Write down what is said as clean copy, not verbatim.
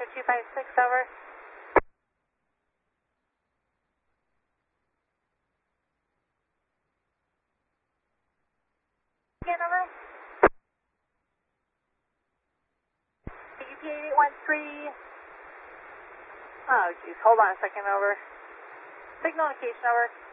256, over. Again, over. UP 8813. Oh, geez. Hold on a second, over. Signal location, over.